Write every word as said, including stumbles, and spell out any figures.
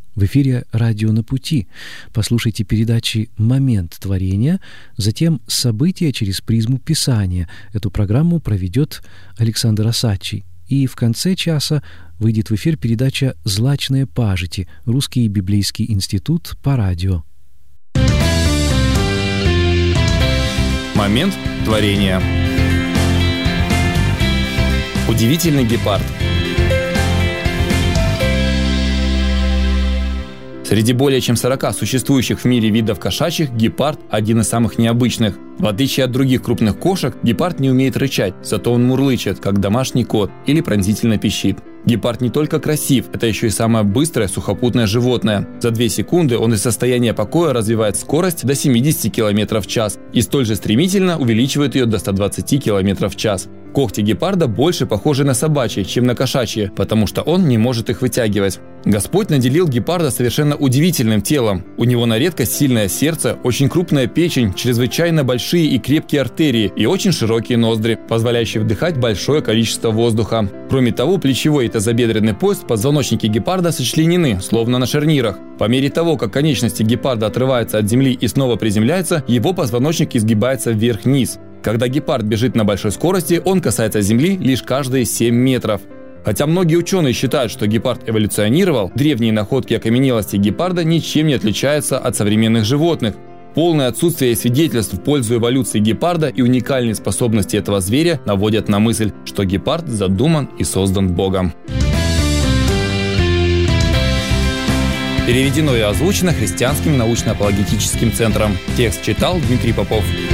В эфире «Радио на пути». Послушайте передачи «Момент творения», затем «События через призму Писания». Эту программу проведет Александр Осадчий. И в конце часа выйдет в эфир передача «Злачные пажити», Русский библейский институт по радио. Момент творения. Удивительный гепард. Среди более чем сорока существующих в мире видов кошачьих гепард один из самых необычных. В отличие от других крупных кошек, гепард не умеет рычать, зато он мурлычет, как домашний кот, или пронзительно пищит. Гепард не только красив, это еще и самое быстрое сухопутное животное. За две секунды он из состояния покоя развивает скорость до семидесяти километров в час и столь же стремительно увеличивает ее до ста двадцати километров в час. Когти гепарда больше похожи на собачьи, чем на кошачьи, потому что он не может их вытягивать. Господь наделил гепарда совершенно удивительным телом. У него на редкость сильное сердце, очень крупная печень, чрезвычайно большие и крепкие артерии и очень широкие ноздри, позволяющие вдыхать большое количество воздуха. Кроме того, плечевой и тазобедренный пояс позвоночники гепарда сочленены, словно на шарнирах. По мере того, как конечности гепарда отрываются от земли и снова приземляются, его позвоночник изгибается вверх-вниз. Когда гепард бежит на большой скорости, он касается земли лишь каждые семь метров. Хотя многие ученые считают, что гепард эволюционировал, древние находки окаменелости гепарда ничем не отличаются от современных животных. Полное отсутствие свидетельств в пользу эволюции гепарда и уникальные способности этого зверя наводят на мысль, что гепард задуман и создан Богом. Переведено и озвучено Христианским научно-апологетическим центром. Текст читал Дмитрий Попов.